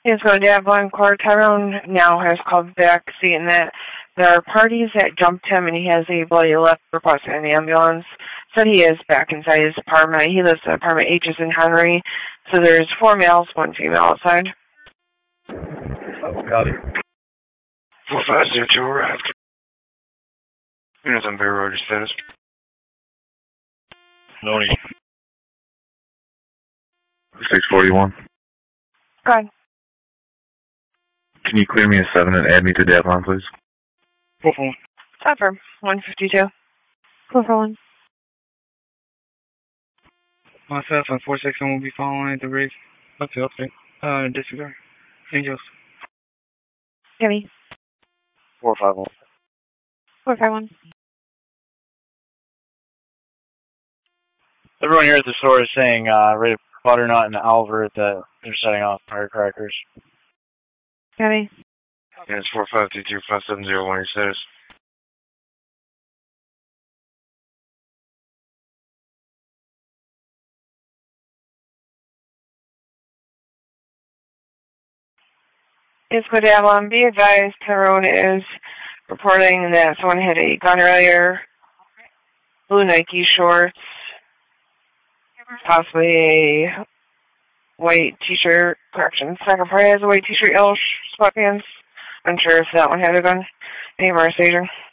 It's going to Avalon Court. Tyrone now has called back, seeing that there are parties that jumped him and he has a bloody lip requesting an ambulance. Said he is back inside his apartment. He lives in apartment H's in Henry. So there's 4 males, 1 female outside. Got it. 4502 arrived. Units on Bear Road, status. No need. 641. Go ahead. Can you clear me a 7 and add me to Avalon, please? 441. Stop for 152. 441. Myself and 461 will be following the rig up to upstate. Disregard. Angels. Gimme. 451. 451. Everyone here at the store is saying Ray Butternut and Albert that they're setting off firecrackers. Gimme. Units 4522 5701, your status. It's good Avalon. Be advised, Tyrone is reporting that someone hit a gun earlier. Blue Nike shorts. Possibly a white t-shirt. Correction. Second party has a white t-shirt, yellow sweatpants. Unsure if that one had a gun. Any more staging.